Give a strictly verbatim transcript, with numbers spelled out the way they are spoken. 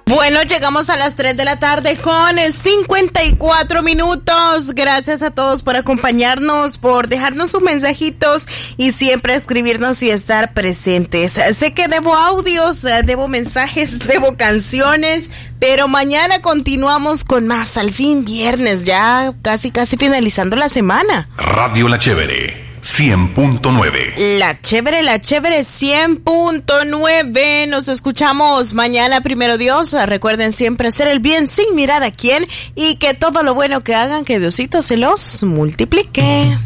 Bueno, llegamos a las tres de la tarde con cincuenta y cuatro minutos. Gracias a todos por acompañarnos, por dejarnos sus mensajitos y siempre escribirnos y estar presentes. Sé que debo audios, debo mensajes, debo canciones, pero mañana continuamos con más. Al fin viernes, ya casi casi finalizando la semana. Radio La Chévere cien punto nueve. La Chévere, la Chévere cien punto nueve. Nos escuchamos mañana, primero Dios. Recuerden siempre hacer el bien sin mirar a quién y que todo lo bueno que hagan, que Diosito se los multiplique.